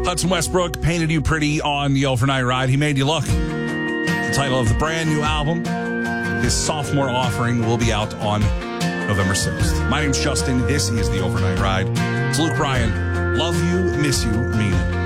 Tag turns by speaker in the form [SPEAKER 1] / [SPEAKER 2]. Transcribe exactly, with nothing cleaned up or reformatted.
[SPEAKER 1] Hudson Westbrook painted you pretty on the Overnight Ride. He made you look. The title of the brand new album. His sophomore offering will be out on November sixth. My name's Justin. This is the Overnight Ride. It's Luke Bryan. Love you, miss you, mean it.